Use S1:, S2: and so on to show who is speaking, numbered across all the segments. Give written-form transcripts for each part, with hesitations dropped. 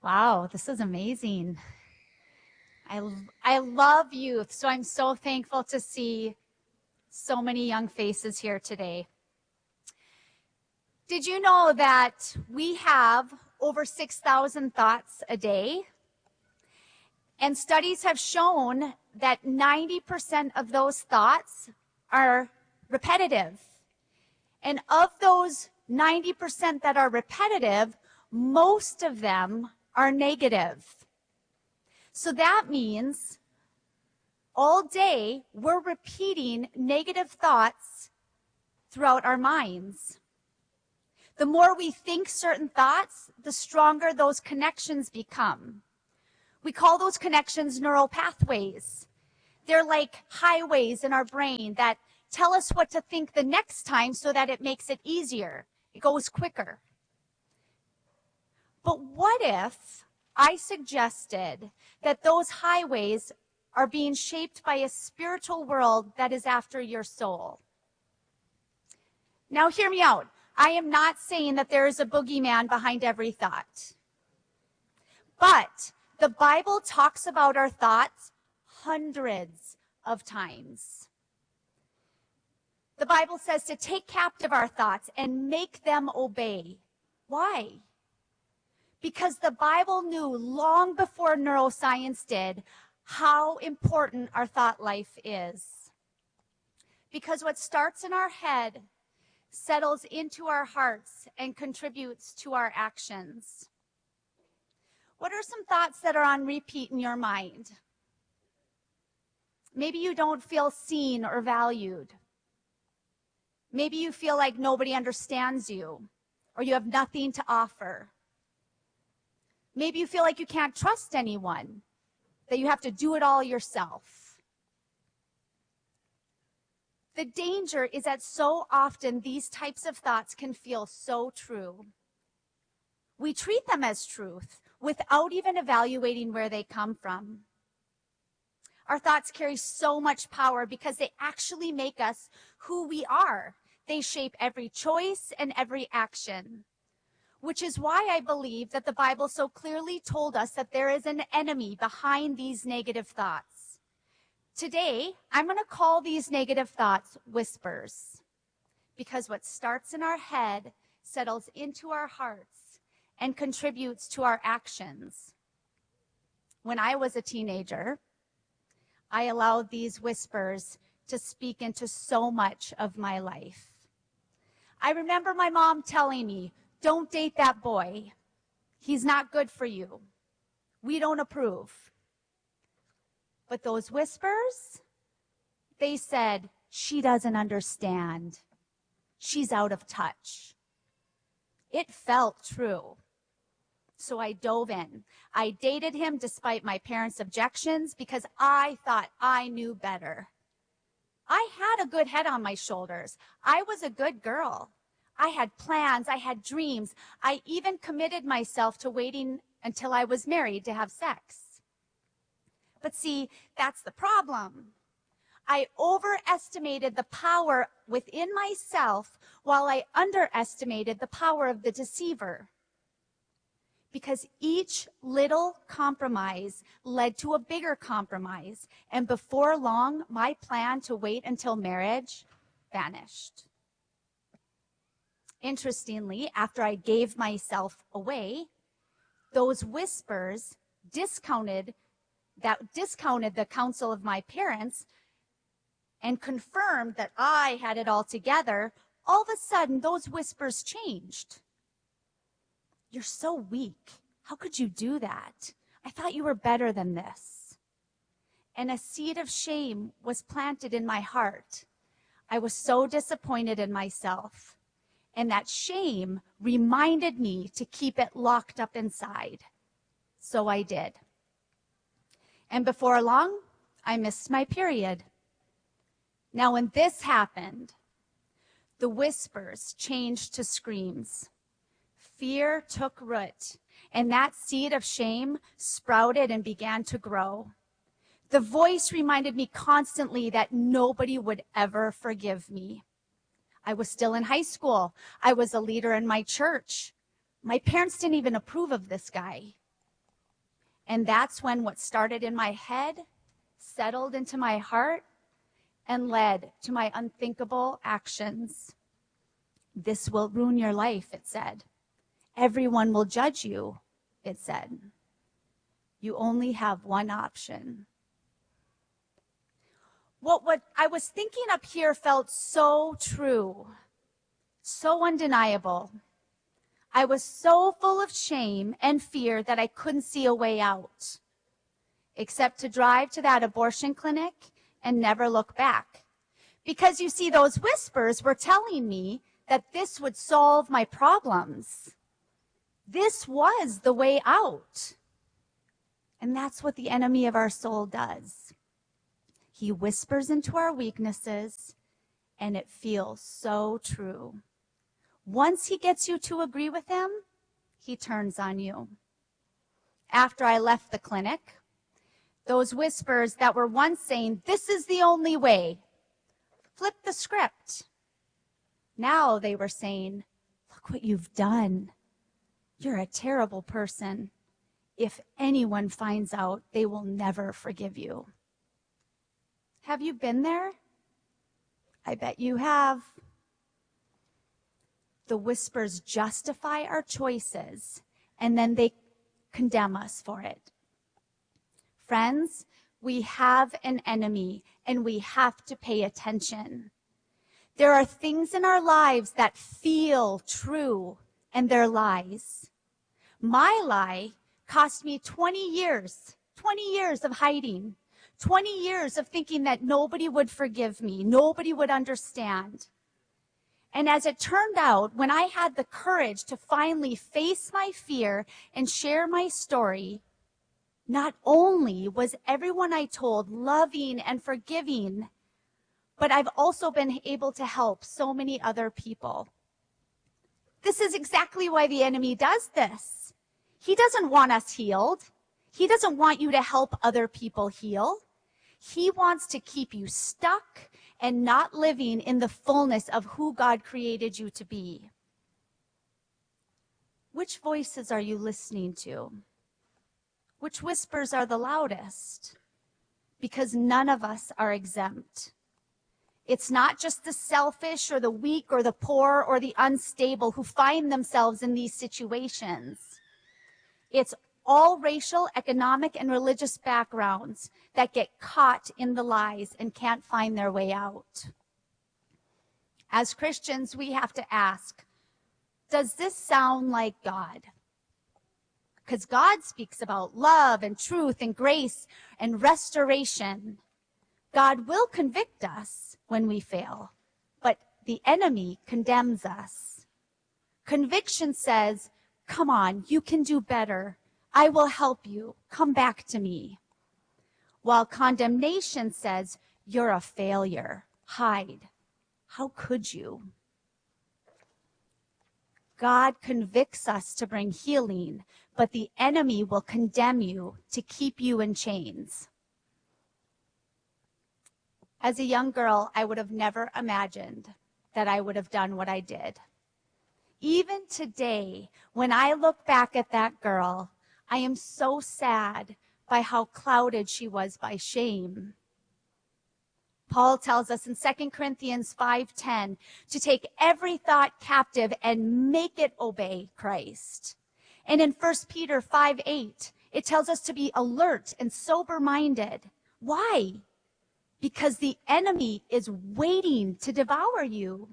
S1: Wow, this is amazing. I love youth, so I'm so thankful to see so many young faces here today. Did you know that we have over 6,000 thoughts a day? And studies have shown that 90% of those thoughts are repetitive. And of those 90% that are repetitive, most of them are negative. So that means all day we're repeating negative thoughts throughout our minds. The more we think certain thoughts, the stronger those connections become. We call those connections neural pathways. They're like highways in our brain that tell us what to think the next time so that it makes it easier. It goes quicker. But what if I suggested that those highways are being shaped by a spiritual world that is after your soul? Now hear me out. I am not saying that there is a boogeyman behind every thought. But the Bible talks about our thoughts hundreds of times. The Bible says to take captive our thoughts and make them obey. Why? Because the Bible knew long before neuroscience did how important our thought life is. Because what starts in our head settles into our hearts and contributes to our actions. What are some thoughts that are on repeat in your mind? Maybe you don't feel seen or valued. Maybe you feel like nobody understands you, or you have nothing to offer. Maybe you feel like you can't trust anyone, that you have to do it all yourself. The danger is that so often these types of thoughts can feel so true. We treat them as truth without even evaluating where they come from. Our thoughts carry so much power because they actually make us who we are. They shape every choice and every action, which is why I believe that the Bible so clearly told us that there is an enemy behind these negative thoughts. Today, I'm going to call these negative thoughts whispers, because what starts in our head settles into our hearts and contributes to our actions. When I was a teenager, I allowed these whispers to speak into so much of my life. I remember my mom telling me, "Don't date that boy. He's not good for you. We don't approve." But those whispers, they said, "She doesn't understand. She's out of touch." It felt true. So I dove in. I dated him despite my parents' objections because I thought I knew better. I had a good head on my shoulders. I was a good girl. I had plans. I had dreams. I even committed myself to waiting until I was married to have sex. But see, that's the problem. I overestimated the power within myself while I underestimated the power of the deceiver. Because each little compromise led to a bigger compromise. And before long, my plan to wait until marriage vanished. Interestingly, after I gave myself away, those whispers discounted the counsel of my parents and confirmed that I had it all together. All of a sudden, those whispers changed. "You're so weak. How could you do that? I thought you were better than this." And a seed of shame was planted in my heart. I was so disappointed in myself. And that shame reminded me to keep it locked up inside. So I did. And before long, I missed my period. Now, when this happened, the whispers changed to screams. Fear took root, and that seed of shame sprouted and began to grow. The voice reminded me constantly that nobody would ever forgive me. I was still in high school. I was a leader in my church. My parents didn't even approve of this guy. And that's when what started in my head settled into my heart and led to my unthinkable actions. This will ruin your life, it said. Everyone will judge you, it said. You only have one option. What I was thinking up here felt so true, so undeniable. I was so full of shame and fear that I couldn't see a way out, except to drive to that abortion clinic and never look back. Because you see, those whispers were telling me that this would solve my problems. This was the way out. And that's what the enemy of our soul does. He whispers into our weaknesses, and it feels so true. Once he gets you to agree with him, he turns on you. After I left the clinic, those whispers that were once saying, this is the only way, flipped the script. Now they were saying, look what you've done. You're a terrible person. If anyone finds out, they will never forgive you. Have you been there? I bet you have. The whispers justify our choices, and then they condemn us for it. Friends, we have an enemy, and we have to pay attention. There are things in our lives that feel true, and they're lies. My lie cost me 20 years of hiding, 20 years of thinking that nobody would forgive me, nobody would understand. And as it turned out, when I had the courage to finally face my fear and share my story, not only was everyone I told loving and forgiving, but I've also been able to help so many other people. This is exactly why the enemy does this. He doesn't want us healed. He doesn't want you to help other people heal. He wants to keep you stuck and not living in the fullness of who God created you to be. Which voices are you listening to? Which whispers are the loudest? Because none of us are exempt. It's not just the selfish or the weak or the poor or the unstable who find themselves in these situations. It's all racial, economic, and religious backgrounds that get caught in the lies and can't find their way out. As Christians, we have to ask, does this sound like God? Because God speaks about love and truth and grace and restoration. God will convict us when we fail, but the enemy condemns us. Conviction says, come on, you can do better. I will help you. Come back to me. While condemnation says, you're a failure. Hide. How could you? God convicts us to bring healing, but the enemy will condemn you to keep you in chains. As a young girl, I would have never imagined that I would have done what I did. Even today, when I look back at that girl, I am so sad by how clouded she was by shame. Paul tells us in 2 Corinthians 5:10 to take every thought captive and make it obey Christ. And in 1 Peter 5:8, it tells us to be alert and sober-minded. Why? Because the enemy is waiting to devour you.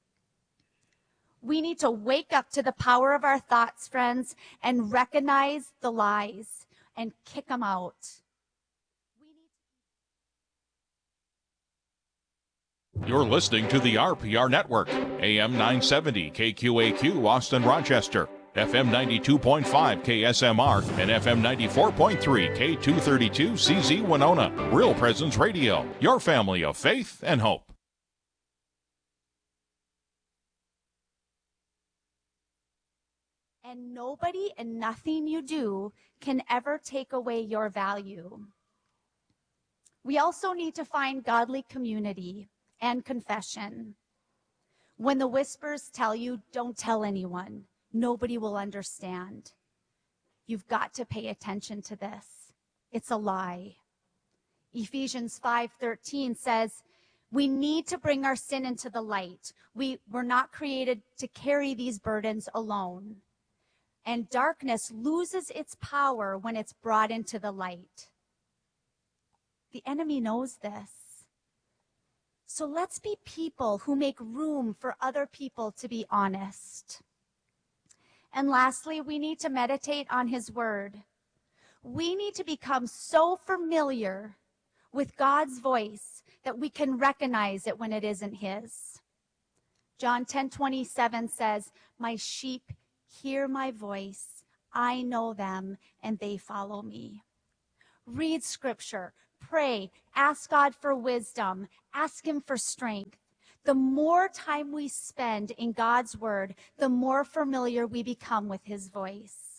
S1: We need to wake up to the power of our thoughts, friends, and recognize the lies and kick them out.
S2: You're listening to the RPR Network, AM 970 KQAQ Austin Rochester, FM 92.5 KSMR, and FM 94.3 K232 CZ Winona. Real Presence Radio, your family of faith and hope.
S1: And nobody and nothing you do can ever take away your value. We also need to find godly community and confession. When the whispers tell you, don't tell anyone, nobody will understand. You've got to pay attention to this. It's a lie. Ephesians 5:13 says, we need to bring our sin into the light. We're not created to carry these burdens alone. And darkness loses its power when it's brought into the light. The enemy knows this. So let's be people who make room for other people to be honest. And lastly, we need to meditate on his word. We need to become so familiar with God's voice that we can recognize it when it isn't his. John 10:27 says, my sheep hear my voice. I know them and they follow me. Read scripture, pray, ask God for wisdom, ask him for strength. The more time we spend in God's word, the more familiar we become with his voice.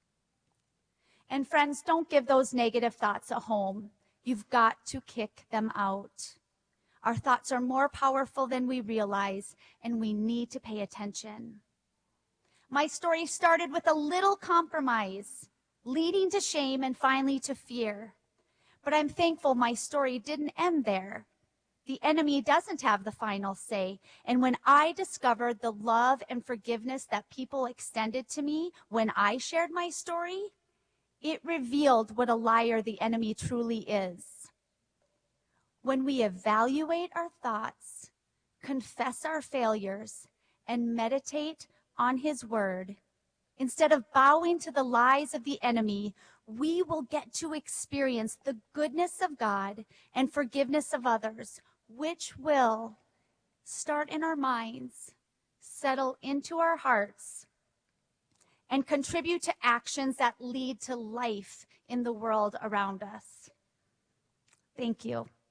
S1: And friends, don't give those negative thoughts a home. You've got to kick them out. Our thoughts are more powerful than we realize, and we need to pay attention. My story started with a little compromise, leading to shame and finally to fear. But I'm thankful my story didn't end there. The enemy doesn't have the final say. And when I discovered the love and forgiveness that people extended to me when I shared my story, it revealed what a liar the enemy truly is. When we evaluate our thoughts, confess our failures, and meditate on his word, instead of bowing to the lies of the enemy, we will get to experience the goodness of God and forgiveness of others, which will start in our minds, settle into our hearts, and contribute to actions that lead to life in the world around us. Thank you.